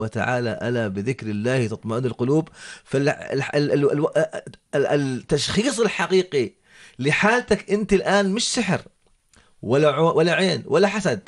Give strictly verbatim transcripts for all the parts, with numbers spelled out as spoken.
وتعالى ألا بذكر الله تطمئن القلوب. فالتشخيص الحقيقي لحالتك أنت الآن مش سحر ولا ولا عين ولا حسد.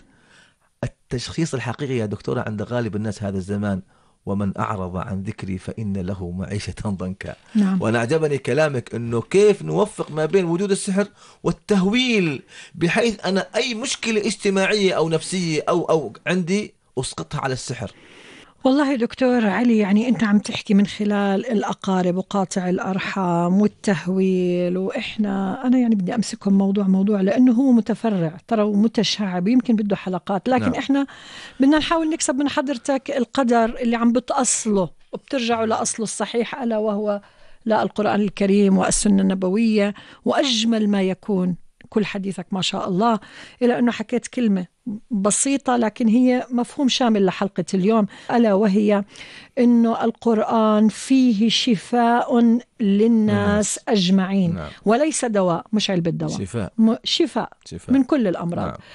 التشخيص الحقيقي يا دكتورة عند غالب الناس هذا الزمان: ومن أعرض عن ذكري فإن له معيشة ضنكا. نعم. وأنا أعجبني كلامك أنه كيف نوفق ما بين وجود السحر والتهويل، بحيث أنا أي مشكلة اجتماعية أو نفسية أو أو عندي أسقطها على السحر. والله دكتور علي، يعني أنت عم تحكي من خلال الأقارب وقاطع الأرحام والتهويل، وإحنا أنا يعني بدي أمسكهم موضوع موضوع لأنه هو متفرع ترى ومتشعب، يمكن بده حلقات، لكن نعم. إحنا بدنا نحاول نكسب من حضرتك القدر اللي عم بتأصله وبترجعوا لأصله الصحيح، ألا وهو لا القرآن الكريم والسنة النبوية. وأجمل ما يكون كل حديثك ما شاء الله، إلى أنه حكيت كلمة بسيطة لكن هي مفهوم شامل لحلقة اليوم، ألا وهي أنه القرآن فيه شفاء للناس أجمعين. نعم. وليس دواء، مش علبة دواء، شفاء. م- شفاء. شفاء من كل الأمراض. نعم.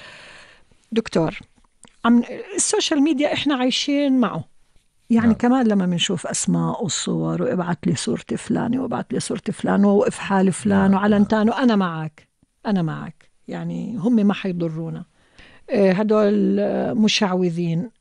دكتور، عم السوشيال ميديا إحنا عايشين معه، يعني نعم. كمان لما بنشوف أسماء وصور وابعت لي صورة فلان وابعت لي صورة فلان ووقف حال فلان نعم. وعلنتان، وأنا معك أنا معك يعني هم ما حيضرونا. هدول مشعوذين،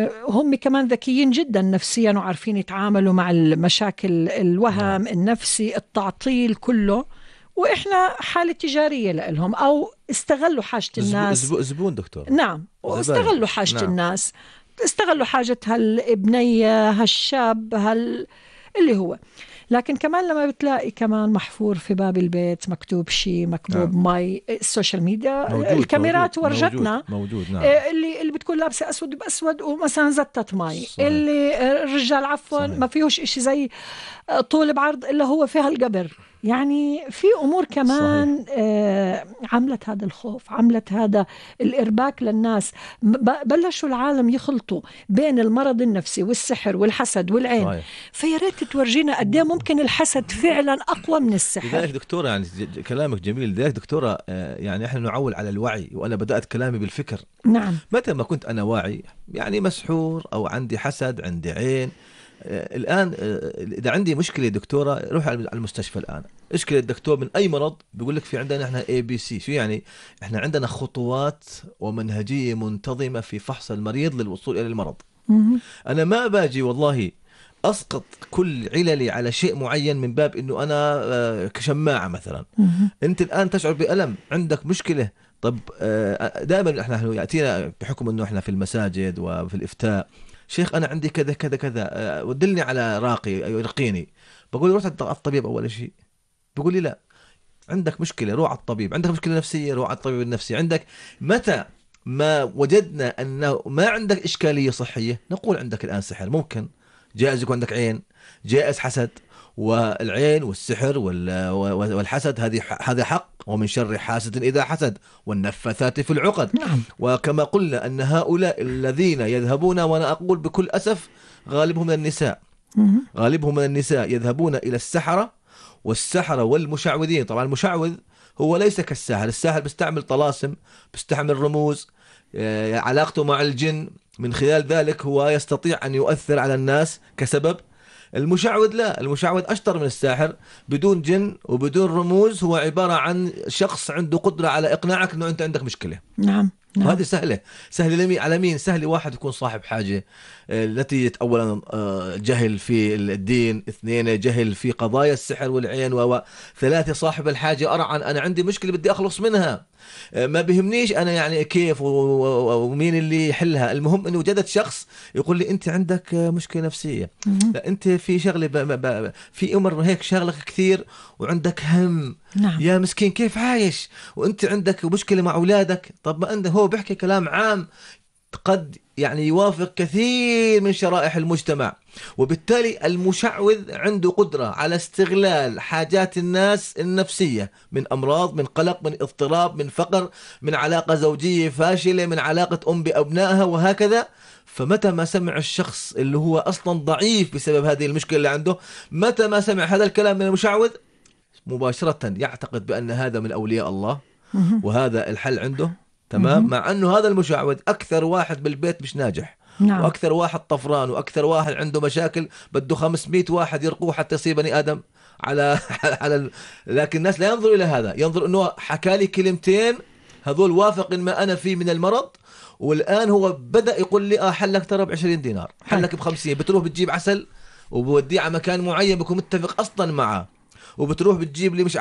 هم كمان ذكيين جدا نفسيا وعارفين يتعاملوا مع المشاكل، الوهم نعم. النفسي، التعطيل كله، وإحنا حالة تجارية لهم، أو استغلوا حاجة الناس. زبون دكتور. نعم، واستغلوا حاجة نعم. الناس، استغلوا حاجة هالابنية هالشاب هال اللي هو. لكن كمان لما بتلاقي كمان محفور في باب البيت مكتوب شيء، مكتوب نعم. ماي، السوشيال ميديا موجود، الكاميرات موجود، ورجتنا موجود, موجود نعم. اللي اللي بتكون لابسه اسود باسود ومثلا زتت ماي صحيح. اللي الرجال عفوا ما فيهوش إشي زي طول بعرض الا هو فيها القبر. يعني في امور كمان آه عملت هذا الخوف، عملت هذا الارباك للناس. بلشوا العالم يخلطوا بين المرض النفسي والسحر والحسد والعين صحيح. فيا ريت تورجينا قد ايه ممكن الحسد فعلا اقوى من السحر. لذلك دكتوره يعني كلامك جميل. لذلك دكتوره يعني احنا نعول على الوعي، وانا بدات كلامي بالفكر. نعم. متى ما كنت انا واعي يعني مسحور او عندي حسد عندي عين، الآن إذا عندي مشكلة دكتورة روح على المستشفى الآن، اشكل الدكتور من أي مرض بيقول لك في عندنا إحنا إيه بي سي. شو يعني؟ إحنا عندنا خطوات ومنهجية منتظمة في فحص المريض للوصول إلى المرض. أنا ما باجي والله أسقط كل عللي على شيء معين من باب إنه أنا كشماعة مثلا. أنت الآن تشعر بألم، عندك مشكلة، طب دائما إحنا يأتينا بحكم إنه إحنا في المساجد وفي الإفتاء، شيخ أنا عندي كذا كذا كذا، ودلني على راقي يرقيني. بقول له روح على الطبيب أول شيء، بقول لي لا، عندك مشكلة روح على الطبيب، عندك مشكلة نفسية روح على الطبيب النفسي. عندك متى ما وجدنا أنه ما عندك إشكالية صحية نقول عندك الآن سحر. ممكن جائز يكون عندك عين، جائز حسد، والعين والسحر والحسد هذه هذا حق، ومن شر حاسد إذا حسد والنفثات في العقد. نعم. وكما قلنا أن هؤلاء الذين يذهبون، وأنا أقول بكل أسف غالبهم من النساء، غالبهم من النساء يذهبون إلى السحرة والسحرة والمشعوذين. طبعا المشعوذ هو ليس كالساحر، الساحر بيستعمل طلاسم، بيستعمل رموز، علاقته مع الجن، من خلال ذلك هو يستطيع أن يؤثر على الناس كسبب. المشعوذ لا، المشعوذ أشطر من الساحر، بدون جن وبدون رموز، هو عبارة عن شخص عنده قدرة على إقناعك أنه أنت عندك مشكلة. نعم. نعم. وهذه سهلة، سهلة على مين؟ سهل واحد يكون صاحب حاجة نتيجة أولا جهل في الدين، اثنين جهل في قضايا السحر والعين، وثلاثة صاحب الحاجة أرعن أنا عندي مشكلة بدي أخلص منها، ما بهمنيش أنا يعني كيف ومين اللي يحلها، المهم أنه وجدت شخص يقول لي أنت عندك مشكلة نفسية، لا أنت في شغلة ب... ب... في أمر هيك شغلك كثير وعندك هم. نعم. يا مسكين كيف عايش وأنت عندك مشكلة مع أولادك. طب ما أنت هو بيحكي كلام عام قد يعني يوافق كثير من شرائح المجتمع، وبالتالي المشعوذ عنده قدرة على استغلال حاجات الناس النفسية من أمراض، من قلق، من اضطراب، من فقر، من علاقة زوجية فاشلة، من علاقة أم بأبنائها وهكذا. فمتى ما سمع الشخص اللي هو أصلا ضعيف بسبب هذه المشكلة اللي عنده، متى ما سمع هذا الكلام من المشعوذ مباشرة يعتقد بأن هذا من أولياء الله وهذا الحل عنده. تمام. مع أنه هذا المشعوذ أكثر واحد بالبيت مش ناجح، نعم. واكثر واحد طفران واكثر واحد عنده مشاكل بده خمسمئة واحد يرقوه حتى يصير بني ادم على على ال... لكن الناس لا ينظر الى هذا، ينظر انه حكى لي كلمتين هذول وافق ما انا فيه من المرض، والان هو بدا يقول لي اه حلك ترى ب عشرين دينار، حلك ب خمسين، بتروح بتجيب عسل وبوديه على مكان معين بكون متفق اصلا معه، وبتروح بتجيب لي مش